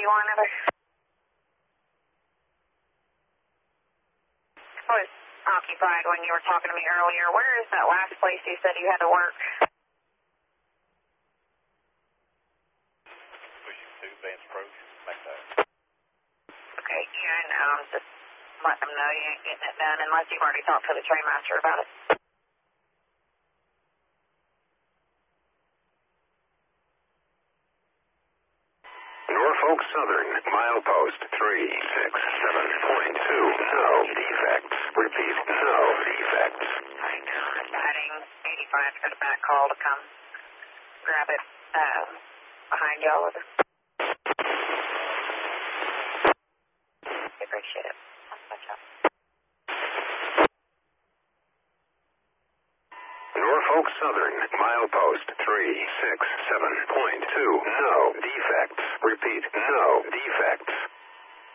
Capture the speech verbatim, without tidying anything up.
you want another? I was occupied when you were talking to me earlier. Where is that last place you said you had to work? Pushing two, Vance Approach, McIntyre. Okay, yeah, I know. I'm just letting them know you ain't getting it done unless you've already talked to the trainmaster about it. Norfolk Southern, milepost three six seven point two. No defects. Repeat, no defects. I know. I'm heading eighty-five for the back call to come grab it uh, behind y'all. I appreciate it. I'll catch up. Norfolk Southern, milepost three six seven point two. No defects.